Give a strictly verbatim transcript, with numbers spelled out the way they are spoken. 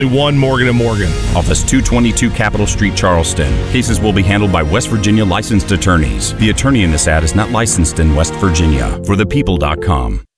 One Morgan and Morgan. Office two twenty-two Capitol Street, Charleston. Cases will be handled by West Virginia licensed attorneys. The attorney in this ad is not licensed in West Virginia. For the people dot com.